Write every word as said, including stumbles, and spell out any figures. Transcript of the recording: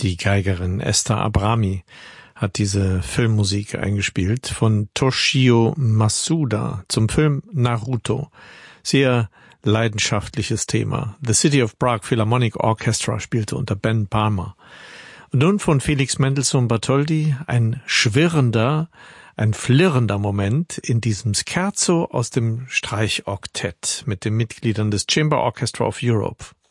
Die Geigerin Esther Abrami hat diese Filmmusik eingespielt von Toshio Masuda zum Film Naruto. Sehr leidenschaftliches Thema. The City of Prague Philharmonic Orchestra spielte unter Ben Palmer. Und nun von Felix Mendelssohn Bartholdy ein schwirrender, ein flirrender Moment in diesem Scherzo aus dem Streichoktett mit den Mitgliedern des Chamber Orchestra of Europe.